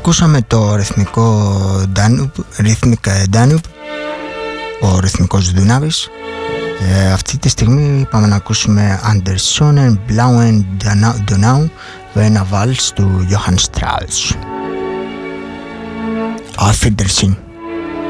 Ακούσαμε το ρυθμικό Danube, ο ρυθμικός Δούναβης. Αυτή τη στιγμή πάμε να ακούσουμε Anders Sonnen, Blauen Donau, ένα βάλς του Johann Strauss. Auf Wiedersehen.